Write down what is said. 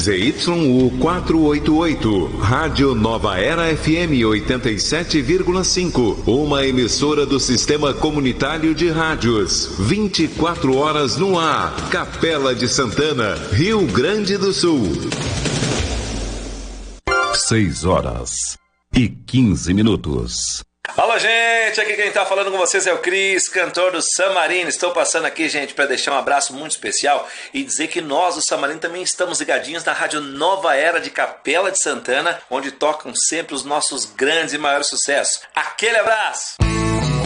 ZYU 488, Rádio Nova Era FM 87,5, uma emissora do Sistema Comunitário de Rádios, 24 horas no ar, Capela de Santana, Rio Grande do Sul. 6h15. Alô, gente, aqui quem tá falando com vocês é o Cris, cantor do Samarino. Estou passando aqui, gente, para deixar um abraço muito especial e dizer que nós, do Samarino, também estamos ligadinhos na Rádio Nova Era de Capela de Santana, onde tocam sempre os nossos grandes e maiores sucessos. Aquele abraço!